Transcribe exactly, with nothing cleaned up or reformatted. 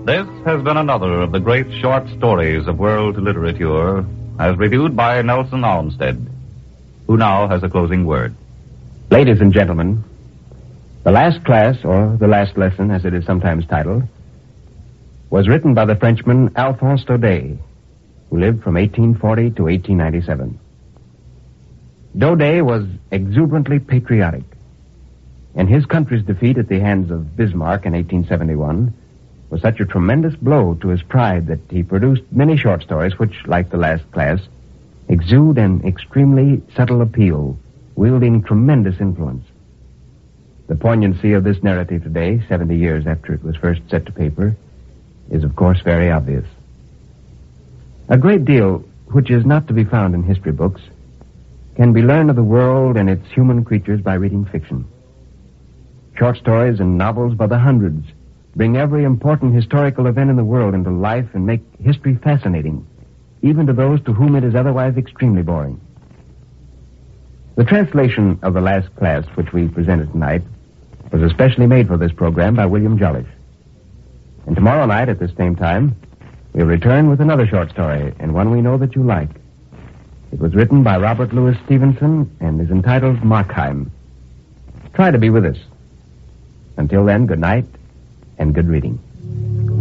This has been another of the great short stories of world literature, as reviewed by Nelson Olmsted, who now has a closing word. Ladies and gentlemen, The Last Class, or The Last Lesson, as it is sometimes titled, was written by the Frenchman Alphonse Daudet, who lived from eighteen forty to eighteen ninety-seven. Daudet was exuberantly patriotic, and his country's defeat at the hands of Bismarck in eighteen seventy-one was such a tremendous blow to his pride that he produced many short stories which, like The Last Class, exude an extremely subtle appeal, wielding tremendous influence. The poignancy of this narrative today, seventy years after it was first set to paper, is of course very obvious. A great deal, which is not to be found in history books, can be learned of the world and its human creatures by reading fiction. Short stories and novels by the hundreds bring every important historical event in the world into life and make history fascinating, even to those to whom it is otherwise extremely boring. The translation of The Last Class, which we presented tonight, was especially made for this program by William Jollish. And tomorrow night at this same time, we'll return with another short story, and one we know that you like. It was written by Robert Louis Stevenson and is entitled Markheim. Try to be with us. Until then, good night and good reading.